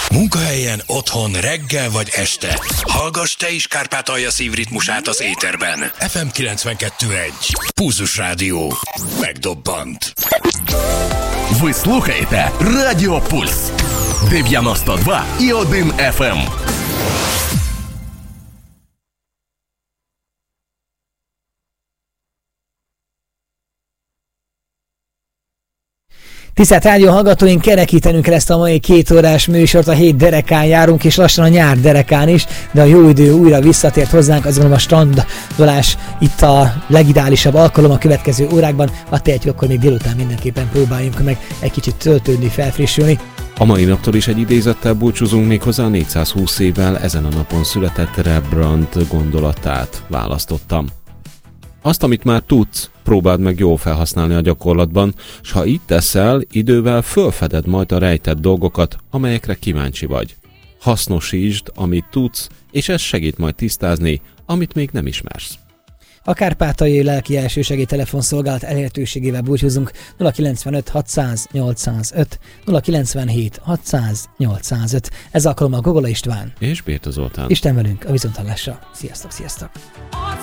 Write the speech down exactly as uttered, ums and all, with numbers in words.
Munkahelyen, otthon, reggel vagy este. Hallgass te is Kárpátalja szívritmusát az éterben. ef em kilencvenkettő egy. Pulzus Rádió. Megdobbant. Ви слухаєте Радіо Пульс дев'яносто два і один еф ем. Tisztelt rádió hallgatóink, kerekítenünk kell ezt a mai két órás műsort, a hét derekán járunk, és lassan a nyár derekán is, de a jó idő újra visszatért hozzánk, azt gondolom a strandolás itt a legideálisabb alkalom a következő órákban, azt tehetjük, akkor még délután mindenképpen próbáljunk meg egy kicsit töltődni, felfrissülni. A mai naptól is egy idézettel búcsúzunk, méghozzá négyszázhúsz évvel ezen a napon született Rembrandt gondolatát választottam. Azt, amit már tudsz, próbáld meg jól felhasználni a gyakorlatban, s ha így teszel, idővel fölfeded majd a rejtett dolgokat, amelyekre kíváncsi vagy. Hasznosítsd, amit tudsz, és ez segít majd tisztázni, amit még nem ismersz. A Kárpátaljai Lelki Elsősegély telefonszolgálat elérhetőségével búcsúzunk nulla kilencvenöt hatszáz nyolcszázöt, nulla kilencvenhét hatszáz nyolcszázöt. Ez alkalommal Gogola István és Bérta Zoltán. Isten velünk a viszonthallásra. Sziasztok, sziasztok!